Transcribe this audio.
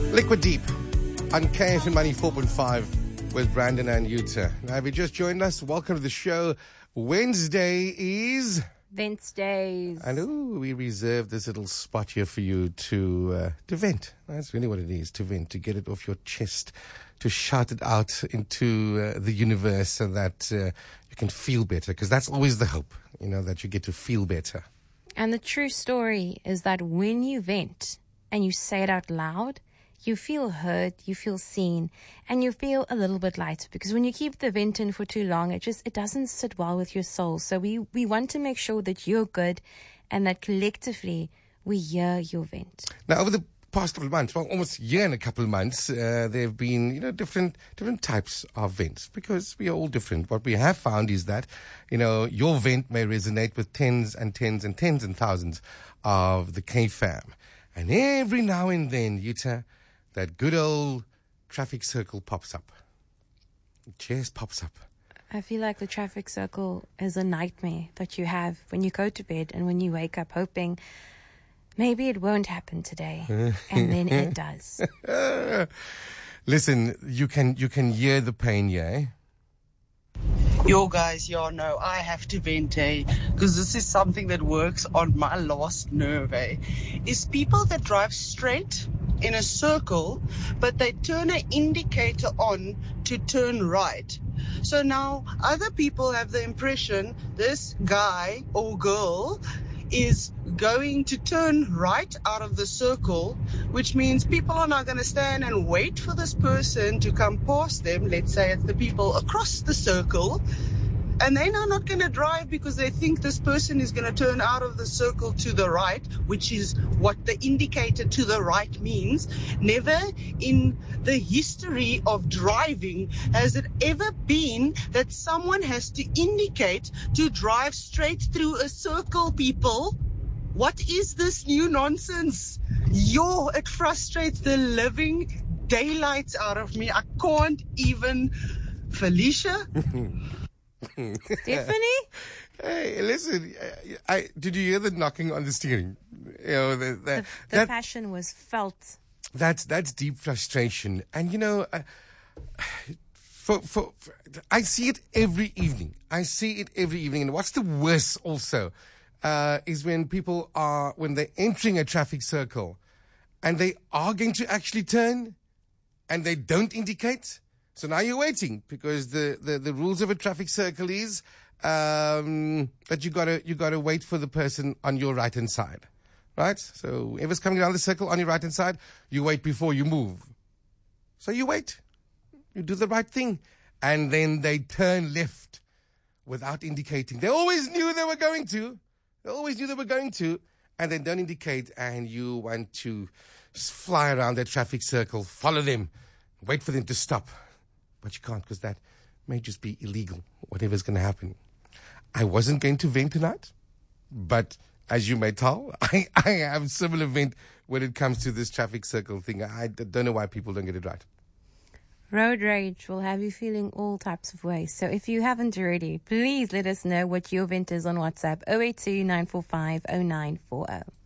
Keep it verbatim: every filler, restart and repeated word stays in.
Liquid Deep on K F M ninety-four point five with Brandon and Yuta. Now, if you just joined us, welcome to the show. Wednesday is... Wednesdays. I know we reserved this little spot here for you to uh, to vent. That's really what it is, to vent, to get it off your chest, to shout it out into uh, the universe so that uh, you can feel better, because that's always the hope, you know, that you get to feel better. And the true story is that when you vent and you say it out loud, you feel heard, you feel seen, and you feel a little bit lighter, because when you keep the vent in for too long, it just, it doesn't sit well with your soul. So we, we want to make sure that you're good and that collectively we hear your vent. Now, over the past couple of months, well, almost a year and a couple of months, uh, there have been, you know, different, different types of vents, because we are all different. What we have found is that, you know, your vent may resonate with tens and tens and tens and thousands of the K-fam. And every now and then, Yuta, that good old traffic circle pops up. It just pops up. I feel like the traffic circle is a nightmare that you have when you go to bed and when you wake up hoping maybe it won't happen today. And then it does. Listen, you can you can hear the pain, yeah? Yo guys, y'all know I have to vent, eh? Because this is something that works on my last nerve, eh? Is people that drive straight in a circle, but they turn an indicator on to turn right. So now other people have the impression this guy or girl is going to turn right out of the circle, which means people are not going to stand and wait for this person to come past them. Let's say it's the people across the circle. And they're now not going to drive because they think this person is going to turn out of the circle to the right, which is what the indicator to the right means. Never in the history of driving has it ever been that someone has to indicate to drive straight through a circle, people. What is this new nonsense? Yo, it frustrates the living daylights out of me. I can't even. Felicia? Stephanie? Hey, listen, I, I, did you hear the knocking on the steering? You know, the, the, The, the that, passion was felt. That's that's deep frustration, and you know, uh, for, for for I see it every evening. I see it every evening, and what's the worst also uh, is when people are when they're entering a traffic circle, and they are going to actually turn, and they don't indicate. So now you're waiting, because the, the, the rules of a traffic circle is um, that you gotta you gotta wait for the person on your right hand side, right? So whoever's coming down the circle on your right hand side, you wait before you move. So you wait, you do the right thing, and then they turn left without indicating. They always knew they were going to. They always knew they were going to, and they don't indicate, and you want to fly around that traffic circle, follow them, wait for them to stop. But you can't, because that may just be illegal, whatever's going to happen. I wasn't going to vent tonight, but as you may tell, I, I have similar vent when it comes to this traffic circle thing. I don't know why people don't get it right. Road rage will have you feeling all types of ways. So if you haven't already, please let us know what your vent is on WhatsApp, oh eight two, nine four five, oh nine four oh.